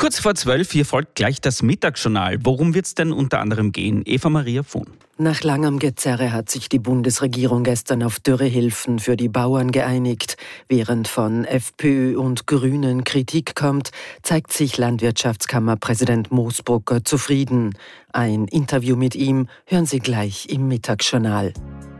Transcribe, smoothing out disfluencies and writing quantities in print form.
Kurz vor 12, hier folgt gleich das Mittagsjournal. Worum wird es denn unter anderem gehen? Eva Maria Vohn. Nach langem Gezerre hat sich die Bundesregierung gestern auf Dürrehilfen für die Bauern geeinigt. Während von FPÖ und Grünen Kritik kommt, zeigt sich Landwirtschaftskammerpräsident Moosbrucker zufrieden. Ein Interview mit ihm hören Sie gleich im Mittagsjournal.